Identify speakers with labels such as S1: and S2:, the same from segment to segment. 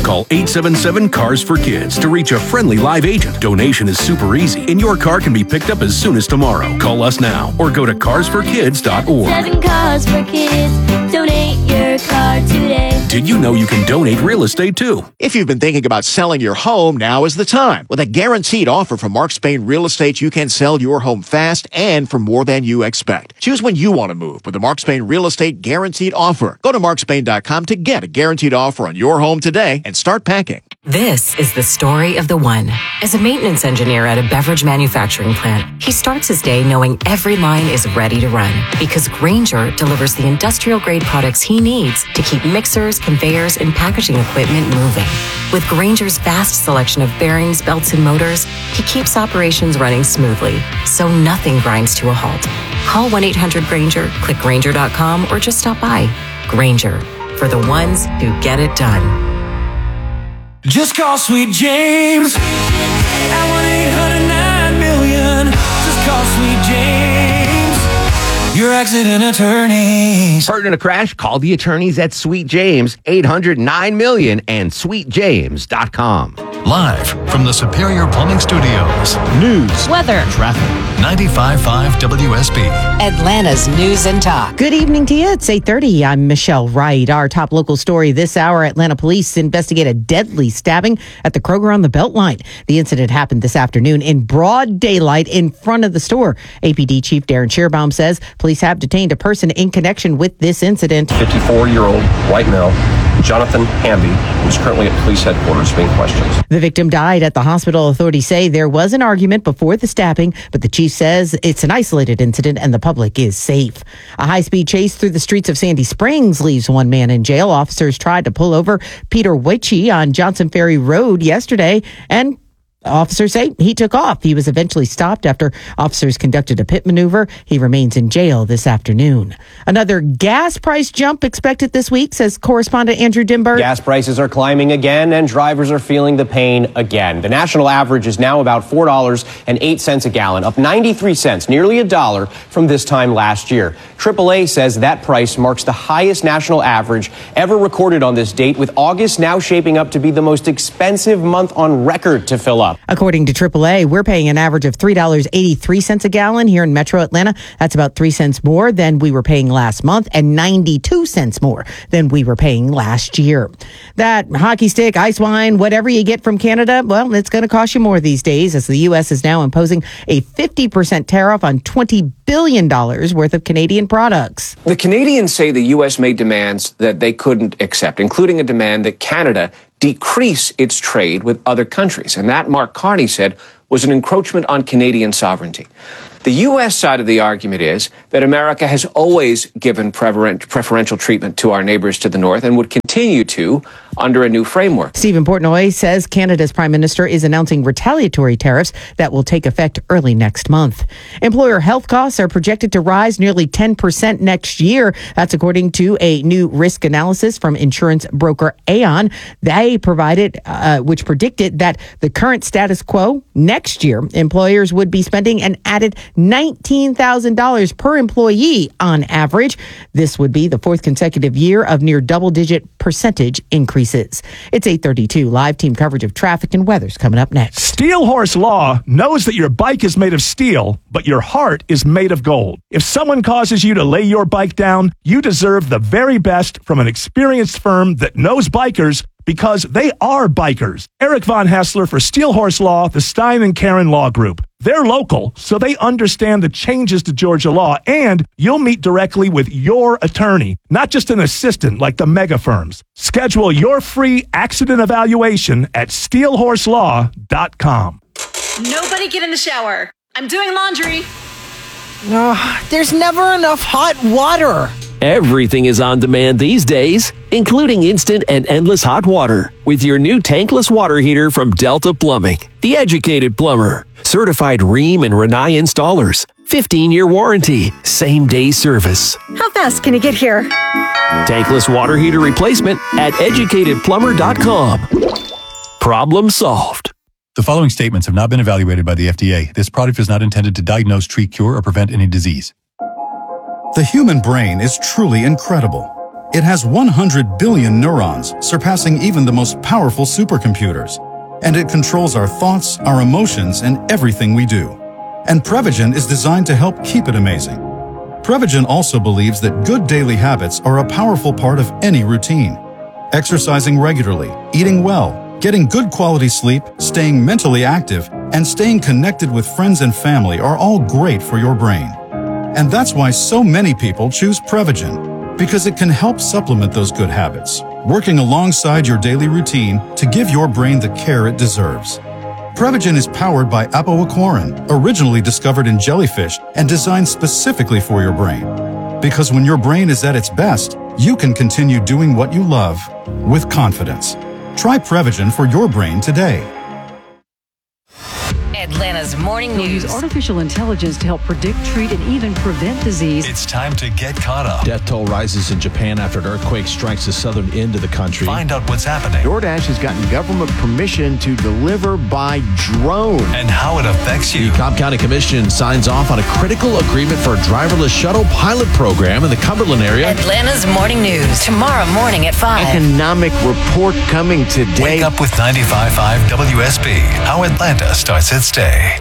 S1: Call 877-CARS-FOR-KIDS to reach a friendly live agent. Donation is super easy, and your car can be picked up as soon as tomorrow. Call us now or go to carsforkids.org.
S2: 7 Cars for Kids. Donate your car today.
S1: Did you know you can donate real estate too?
S3: If you've been thinking about selling your home, now is the time. With a guaranteed offer from Mark Spain Real Estate, you can sell your home fast and for more than you expect. Choose when you want to move with the Mark Spain Real Estate Guaranteed Offer. Go to markspain.com to get a guaranteed offer on your home today and start packing.
S4: This is the story of the one. As a maintenance engineer at a beverage manufacturing plant, he starts his day knowing every line is ready to run because Grainger delivers the industrial-grade products he needs to keep mixers, conveyors, and packaging equipment moving. With Grainger's vast selection of bearings, belts, and motors, he keeps operations running smoothly, so nothing grinds to a halt. Call 1-800-GRAINGER, click Grainger.com, or just stop by. Grainger, for the ones who get it done.
S5: Just call Sweet James at 1-800-9-million. Just call Sweet James, your accident attorneys.
S6: Hurt in a crash? Call the attorneys at Sweet James, 800-9-million, and sweetjames.com.
S7: Live from the Superior Plumbing Studios.
S8: News,
S9: weather,
S7: traffic. 95.5 WSB.
S9: Atlanta's News and Talk.
S8: Good evening to you. It's 8:30. I'm Michelle Wright. Our top local story this hour: Atlanta police investigate a deadly stabbing at the Kroger on the Beltline. The incident happened this afternoon in broad daylight in front of the store. APD Chief Darren Schierbaum says police have detained a person in connection with this incident.
S10: 54-year-old white male, Jonathan Hamby, who's currently at police headquarters being questioned.
S8: The victim died at the hospital. Authorities say there was an argument before the stabbing, but the chief says it's an isolated incident and the public is safe. A high-speed chase through the streets of Sandy Springs leaves one man in jail. Officers tried to pull over Peter Witchy on Johnson Ferry Road yesterday, and officers say he took off. He was eventually stopped after officers conducted a pit maneuver. He remains in jail this afternoon. Another gas price jump expected this week, says correspondent Andrew Dimberg.
S11: Gas prices are climbing again, and drivers are feeling the pain again. The national average is now about $4.08 a gallon, up 93 cents, nearly $1 from this time last year. AAA says that price marks the highest national average ever recorded on this date, with August now shaping up to be the most expensive month on record to fill up.
S8: According to AAA, we're paying an average of $3.83 a gallon here in Metro Atlanta. That's about 3 cents more than we were paying last month and 92 cents more than we were paying last year. That hockey stick, ice wine, whatever you get from Canada, well, it's going to cost you more these days as the U.S. is now imposing a 50% tariff on $20 billion worth of Canadian products.
S12: The Canadians say the U.S. made demands that they couldn't accept, including a demand that Canada decrease its trade with other countries. And that, Mark Carney said, was an encroachment on Canadian sovereignty. The U.S. side of the argument is that America has always given preferential treatment to our neighbors to the north and would continue to under a new framework.
S8: Stephen Portnoy says Canada's prime minister is announcing retaliatory tariffs that will take effect early next month. Employer health costs are projected to rise nearly 10% next year. That's according to a new risk analysis from insurance broker Aon. They provided, which predicted that the current status quo next year, employers would be spending an added $19,000 per employee on average. This would be the fourth consecutive year of near double-digit percentage increases. It's 8:32. Live team coverage of traffic and weather's coming up next.
S13: Steel Horse Law knows that your bike is made of steel, but your heart is made of gold. If someone causes you to lay your bike down, you deserve the very best from an experienced firm that knows bikers, because they are bikers. Eric Von Hassler for Steel Horse Law, the Stein and Karen Law Group. They're local, so they understand the changes to Georgia law, and you'll meet directly with your attorney, not just an assistant like the mega firms. Schedule your free accident evaluation at steelhorselaw.com.
S14: Nobody get in the shower. I'm doing laundry.
S15: There's never enough hot water.
S16: Everything is on demand these days, including instant and endless hot water with your new tankless water heater from Delta Plumbing. The educated plumber. Certified Rheem and Rinnai installers. 15-year warranty. Same-day service.
S14: How fast can you get here?
S16: Tankless water heater replacement at educatedplumber.com. Problem solved.
S7: The following statements have not been evaluated by the FDA. This product is not intended to diagnose, treat, cure, or prevent any disease.
S17: The human brain is truly incredible. It has 100 billion neurons, surpassing even the most powerful supercomputers. And it controls our thoughts, our emotions, and everything we do. And Prevagen is designed to help keep it amazing. Prevagen also believes that good daily habits are a powerful part of any routine. Exercising regularly, eating well, getting good quality sleep, staying mentally active, and staying connected with friends and family are all great for your brain. And that's why so many people choose Prevagen, because it can help supplement those good habits, working alongside your daily routine to give your brain the care it deserves. Prevagen is powered by apoaquarin, originally discovered in jellyfish and designed specifically for your brain. Because when your brain is at its best, you can continue doing what you love with confidence. Try Prevagen for your brain today.
S9: Atlanta's morning
S18: We'll
S9: news.
S18: use artificial intelligence to help predict, treat, and even prevent disease.
S7: It's time to get caught up.
S19: Death toll rises in Japan after an earthquake strikes the southern end of the country.
S7: Find out what's happening
S3: DoorDash has gotten government permission to deliver by drone.
S7: and how it affects you.
S19: The Cobb County Commission signs off on a critical agreement for a driverless shuttle pilot program in the Cumberland area.
S9: Atlanta's morning news. Tomorrow morning at 5.
S3: Economic report coming today.
S7: Wake up with 95.5 WSB. How Atlanta starts its day.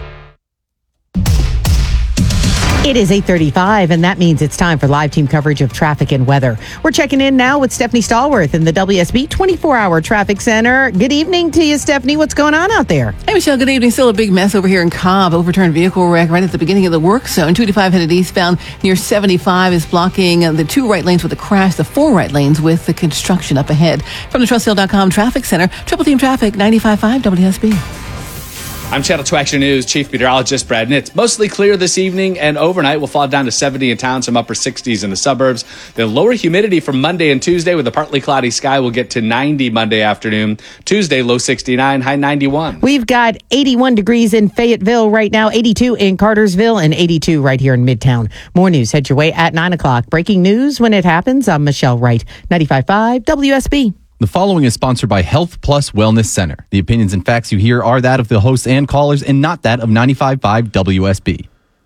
S8: It is 8:35, and that means it's time for live team coverage of traffic and weather. We're checking in now with Stephanie Stallworth in the WSB 24-hour traffic center. Good evening to you, Stephanie. What's going on out there?
S20: Hey, Michelle. Good evening. Still a big mess over here in Cobb. Overturned vehicle wreck right at the beginning of the work zone. 285 headed eastbound near 75 is blocking the 2 right lanes with the crash, the 4 right lanes with the construction up ahead. From the TrustHill.com traffic center, Triple Team Traffic, 95.5 WSB.
S21: I'm Channel 2 Action News Chief Meteorologist Brad Nitz. Mostly clear this evening, and overnight will fall down to 70 in town, some upper 60s in the suburbs. The lower humidity from Monday and Tuesday with a partly cloudy sky will get to 90 Monday afternoon. Tuesday, low 69, high 91.
S8: We've got 81 degrees in Fayetteville right now, 82 in Cartersville, and 82 right here in Midtown. More news head your way at 9 o'clock. Breaking news when it happens. I'm Michelle Wright, 95.5 WSB.
S22: The following is sponsored by Health Plus Wellness Center. The opinions and facts you hear are that of the hosts and callers and not that of 95.5 WSB.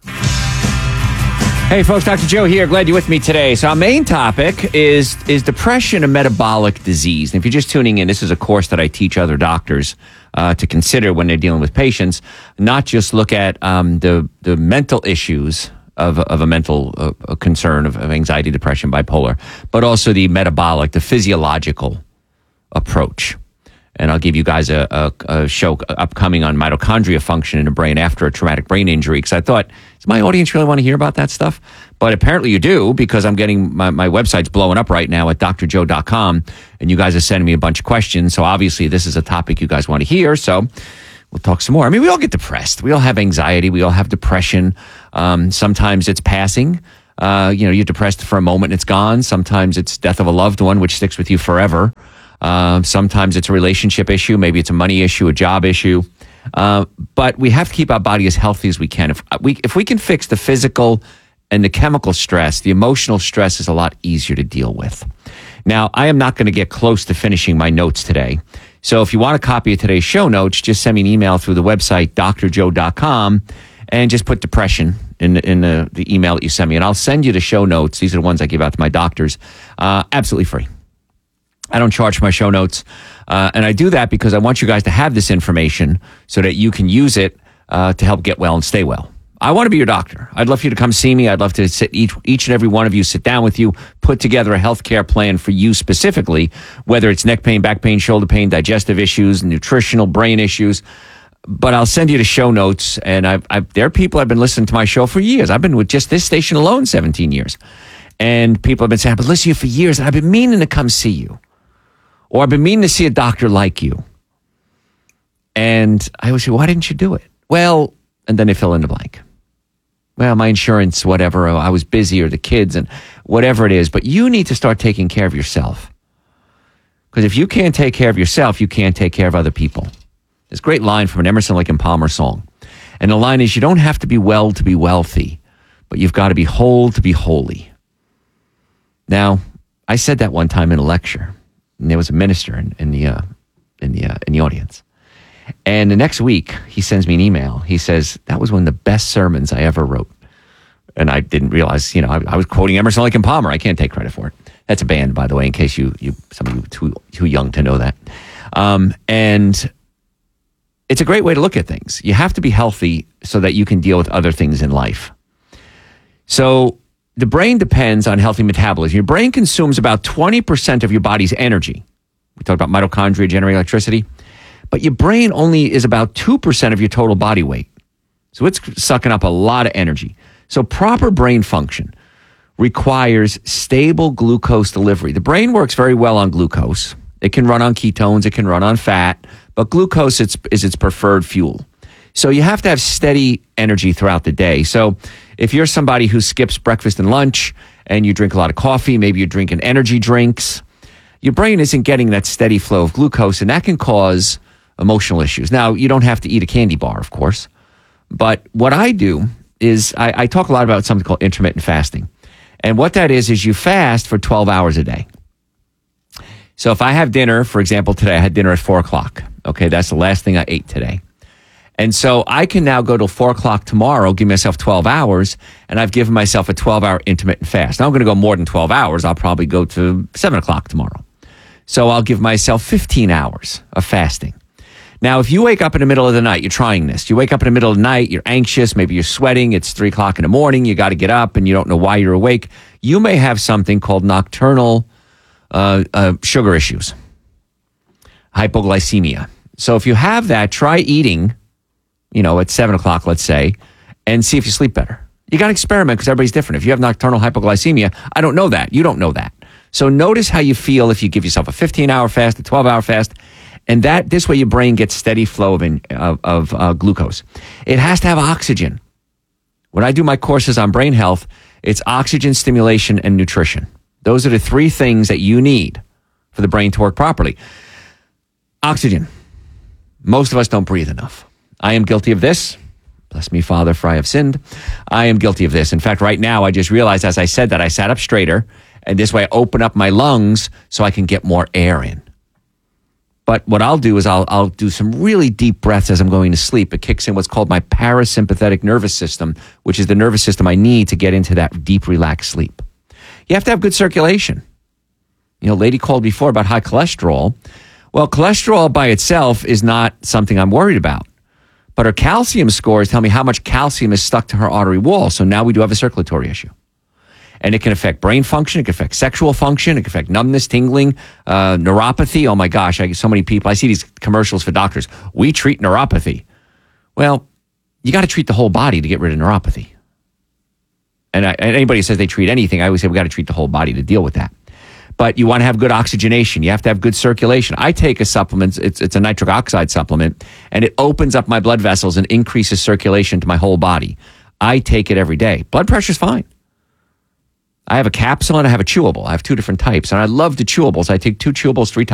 S23: Hey folks, Dr. Joe here. Glad you're with me today. So our main topic is depression and metabolic disease. And if you're just tuning in, this is a course that I teach other doctors to consider when they're dealing with patients, not just look at the mental issues of a mental concern of anxiety, depression, bipolar, but also the metabolic, the physiological approach. And I'll give you guys a show upcoming on mitochondria function in the brain after a traumatic brain injury, because I thought, does my audience really want to hear about that stuff? But apparently you do, because I'm getting my website's blowing up right now at drjoe.com, and you guys are sending me a bunch of questions. So obviously this is a topic you guys want to hear. So we'll talk some more. I mean, we all get depressed. We all have anxiety. We all have depression. Sometimes it's passing. You're depressed for a moment and it's gone. Sometimes it's death of a loved one, which sticks with you forever. Sometimes it's a relationship issue. Maybe it's a money issue, a job issue. But we have to keep our body as healthy as we can. If we can fix the physical and the chemical stress, the emotional stress is a lot easier to deal with. Now, I am not going to get close to finishing my notes today. So if you want a copy of today's show notes, just send me an email through the website, drjoe.com, and just put depression in the email that you send me. And I'll send you the show notes. These are the ones I give out to my doctors. Absolutely free. I don't charge for my show notes. And I do that because I want you guys to have this information so that you can use it to help get well and stay well. I want to be your doctor. I'd love for you to come see me. I'd love to sit each and every one of you, sit down with you, put together a healthcare plan for you specifically, whether it's neck pain, back pain, shoulder pain, digestive issues, nutritional, brain issues. But I'll send you the show notes. And there are people I've been listening to my show for years. I've been with just this station alone 17 years. And people have been saying, I've been listening to you for years, and I've been meaning to come see you. Or I've been meaning to see a doctor like you. And I always say, why didn't you do it? Well, and then they fill in the blank. Well, my insurance, whatever, I was busy, or the kids, and whatever it is. But you need to start taking care of yourself. Because if you can't take care of yourself, you can't take care of other people. There's a great line from an Emerson, Lake and Palmer song. And the line is, you don't have to be well to be wealthy, but you've got to be whole to be holy. Now, I said that one time in a lecture, and there was a minister in the audience. And the next week, he sends me an email. He says, that was one of the best sermons I ever wrote. And I didn't realize, I was quoting Emerson, Lake and Palmer. I can't take credit for it. That's a band, by the way, in case some of you too young to know that. And it's a great way to look at things. You have to be healthy so that you can deal with other things in life. So the brain depends on healthy metabolism. Your brain consumes about 20% of your body's energy. We talked about mitochondria generating electricity. But your brain only is about 2% of your total body weight. So it's sucking up a lot of energy. So proper brain function requires stable glucose delivery. The brain works very well on glucose. It can run on ketones, it can run on fat, but glucose is its preferred fuel. So you have to have steady energy throughout the day. So if you're somebody who skips breakfast and lunch and you drink a lot of coffee, maybe you're drinking energy drinks, your brain isn't getting that steady flow of glucose, and that can cause emotional issues. Now, you don't have to eat a candy bar, of course, but what I do is I talk a lot about something called intermittent fasting. And what that is you fast for 12 hours a day. So if I have dinner, for example, today I had dinner at 4 o'clock. Okay, that's the last thing I ate today. And so I can now go till 4 o'clock tomorrow, give myself 12 hours, and I've given myself a 12-hour intermittent fast. Now I'm going to go more than 12 hours. I'll probably go to 7 o'clock tomorrow. So I'll give myself 15 hours of fasting. Now, if you wake up in the middle of the night, you're trying this. You wake up in the middle of the night, you're anxious, maybe you're sweating, it's 3 o'clock in the morning, you got to get up and you don't know why you're awake. You may have something called nocturnal sugar issues, hypoglycemia. So if you have that, try eating, at 7 o'clock, let's say, and see if you sleep better. You got to experiment because everybody's different. If you have nocturnal hypoglycemia, I don't know that. You don't know that. So notice how you feel if you give yourself a 15-hour fast, a 12-hour fast, and this way your brain gets steady flow of glucose. It has to have oxygen. When I do my courses on brain health, it's oxygen, stimulation, and nutrition. Those are the 3 things that you need for the brain to work properly. Oxygen. Most of us don't breathe enough. I am guilty of this. Bless me, Father, for I have sinned. I am guilty of this. In fact, right now, I just realized as I said that, I sat up straighter, and this way I open up my lungs so I can get more air in. But what I'll do is I'll do some really deep breaths as I'm going to sleep. It kicks in what's called my parasympathetic nervous system, which is the nervous system I need to get into that deep, relaxed sleep. You have to have good circulation. Lady called before about high cholesterol. Well, cholesterol by itself is not something I'm worried about. But her calcium scores tell me how much calcium is stuck to her artery wall. So now we do have a circulatory issue. And it can affect brain function. It can affect sexual function. It can affect numbness, tingling, neuropathy. Oh my gosh, I get so many people. I see these commercials for doctors. We treat neuropathy. Well, you got to treat the whole body to get rid of neuropathy. And anybody who says they treat anything, I always say we got to treat the whole body to deal with that. But you want to have good oxygenation. You have to have good circulation. I take a supplement. It's a nitric oxide supplement, and it opens up my blood vessels and increases circulation to my whole body. I take it every day. Blood pressure's fine. I have a capsule and I have a chewable. I have 2 different types, and I love the chewables. I take 2 chewables 3 times